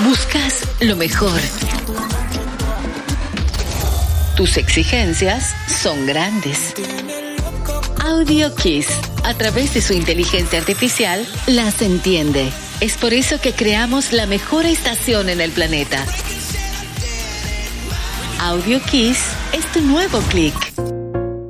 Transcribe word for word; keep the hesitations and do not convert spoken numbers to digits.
Buscas lo mejor. Tus exigencias son grandes. Audio Kiss, a través de su inteligencia artificial, las entiende. Es por eso que creamos la mejor estación en el planeta. Audio Kiss es tu nuevo clic.